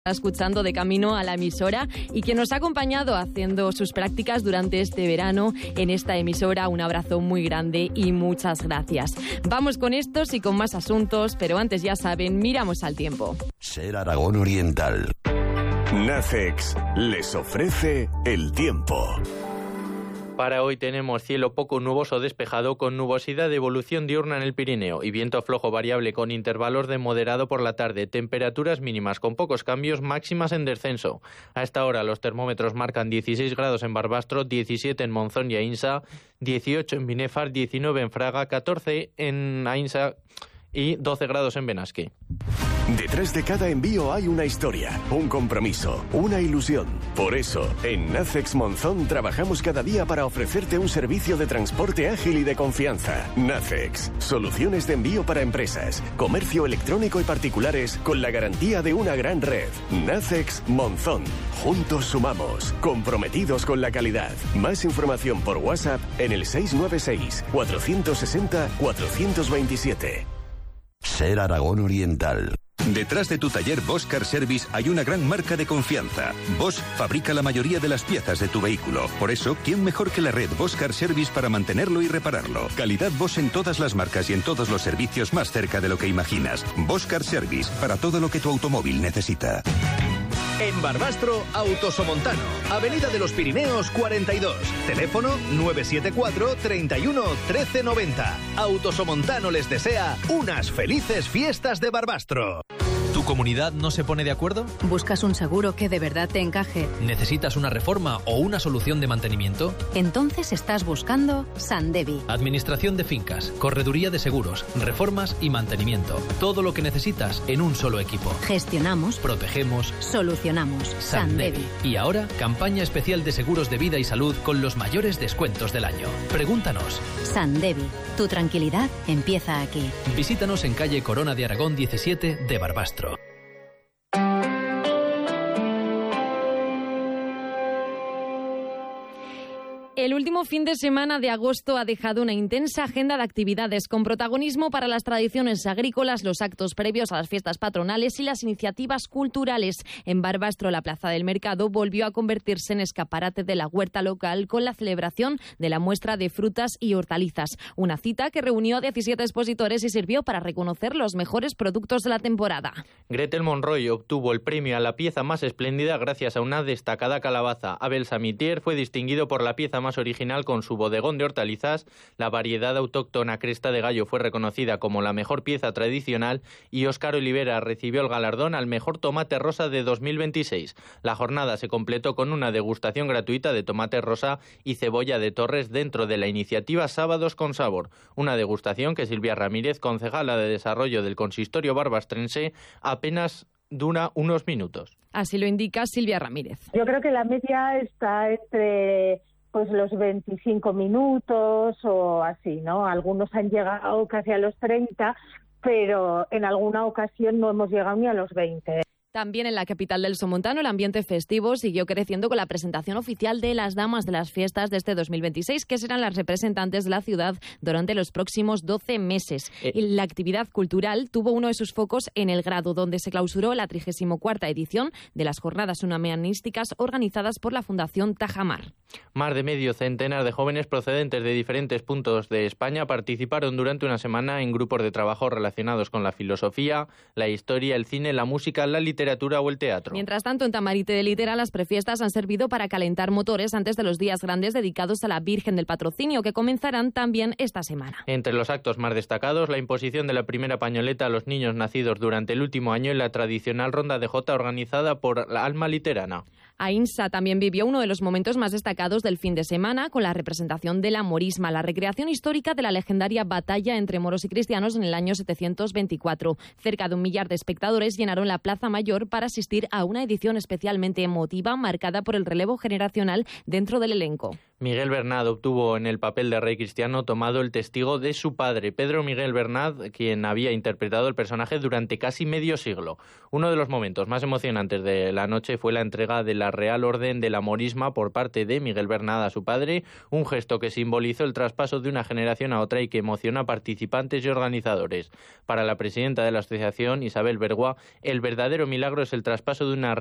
Escuchando de camino a la emisora y quien nos ha acompañado haciendo sus prácticas durante este verano en esta emisora. Un abrazo muy grande y muchas gracias. Vamos con estos y con más asuntos, pero antes, ya saben, miramos al tiempo. Ser Aragón Oriental. Nacex les ofrece el tiempo. Para hoy tenemos cielo poco nuboso despejado con nubosidad de evolución diurna en el Pirineo y viento flojo variable con intervalos de moderado por la tarde. Temperaturas mínimas con pocos cambios, máximas en descenso. A esta hora los termómetros marcan 16 grados en Barbastro, 17 en Monzón y Aínsa, 18 en Binefar, 19 en Fraga, 14 en Aínsa y 12 grados en Benasque. Detrás de cada envío hay una historia, un compromiso, una ilusión. Por eso, en Nacex Monzón trabajamos cada día para ofrecerte un servicio de transporte ágil y de confianza. Nacex, soluciones de envío para empresas, comercio electrónico y particulares con la garantía de una gran red. Nacex Monzón. Juntos sumamos, comprometidos con la calidad. Más información por WhatsApp en el 696 460 427. Ser Aragón Oriental. Detrás de tu taller Bosch Car Service hay una gran marca de confianza. Bosch fabrica la mayoría de las piezas de tu vehículo. Por eso, ¿quién mejor que la red Bosch Car Service para mantenerlo y repararlo? Calidad Bosch en todas las marcas y en todos los servicios más cerca de lo que imaginas. Bosch Car Service, para todo lo que tu automóvil necesita. En Barbastro, Autosomontano, Avenida de los Pirineos 42, teléfono 974 31 13 90. Autosomontano les desea unas felices fiestas de Barbastro. ¿Tu comunidad no se pone de acuerdo? ¿Buscas un seguro que de verdad te encaje? ¿Necesitas una reforma o una solución de mantenimiento? Entonces estás buscando Sandevi. Administración de fincas, correduría de seguros, reformas y mantenimiento. Todo lo que necesitas en un solo equipo. Gestionamos, protegemos, solucionamos. Sandevi. Y ahora, campaña especial de seguros de vida y salud con los mayores descuentos del año. Pregúntanos. Sandevi. Tu tranquilidad empieza aquí. Visítanos en calle Corona de Aragón 17 de Barbastro. El último fin de semana de agosto ha dejado una intensa agenda de actividades con protagonismo para las tradiciones agrícolas, los actos previos a las fiestas patronales y las iniciativas culturales. En Barbastro, la Plaza del Mercado volvió a convertirse en escaparate de la huerta local con la celebración de la muestra de frutas y hortalizas. Una cita que reunió a 17 expositores y sirvió para reconocer los mejores productos de la temporada. Gretel Monroy obtuvo el premio a la pieza más espléndida gracias a una destacada calabaza. Abel Samitier fue distinguido por la pieza más original con su bodegón de hortalizas. La variedad autóctona Cresta de Gallo fue reconocida como la mejor pieza tradicional y Óscar Olivera recibió el galardón al mejor tomate rosa de 2026. La jornada se completó con una degustación gratuita de tomate rosa y cebolla de Torres dentro de la iniciativa Sábados con Sabor, una degustación que Silvia Ramírez, concejala de Desarrollo del Consistorio barbastrense, apenas dura unos minutos. Así lo indica Silvia Ramírez. Yo creo que la media está entre los 25 minutos o así, ¿no? Algunos han llegado casi a los 30, pero en alguna ocasión no hemos llegado ni a los 20. También en la capital del Somontano el ambiente festivo siguió creciendo con la presentación oficial de las damas de las fiestas de este 2026, que serán las representantes de la ciudad durante los próximos 12 meses. Y la actividad cultural tuvo uno de sus focos en El Grado, donde se clausuró la 34ª edición de las jornadas humanísticas organizadas por la Fundación Tajamar. Más de medio centenar de jóvenes procedentes de diferentes puntos de España participaron durante una semana en grupos de trabajo relacionados con la filosofía, la historia, el cine, la música, la literatura o el teatro. Mientras tanto, en Tamarite de Litera, las prefiestas han servido para calentar motores antes de los días grandes dedicados a la Virgen del Patrocinio, que comenzarán también esta semana. Entre los actos más destacados, la imposición de la primera pañoleta a los niños nacidos durante el último año y la tradicional ronda de jota organizada por la Alma Literana. Aínsa también vivió uno de los momentos más destacados del fin de semana con la representación de la morisma, la recreación histórica de la legendaria batalla entre moros y cristianos en el año 724. Cerca de 1 millar de espectadores llenaron la Plaza Mayor para asistir a una edición especialmente emotiva marcada por el relevo generacional dentro del elenco. Miguel Bernat obtuvo en el papel de rey cristiano tomado el testigo de su padre, Pedro Miguel Bernat, quien había interpretado el personaje durante casi medio siglo. Uno de los momentos más emocionantes de la noche fue la entrega de la Real Orden de la Morisma por parte de Miguel Bernat a su padre, un gesto que simbolizó el traspaso de una generación a otra y que emociona a participantes y organizadores. Para la presidenta de la asociación, Isabel Bergua, el verdadero milagro milagro es el traspaso de una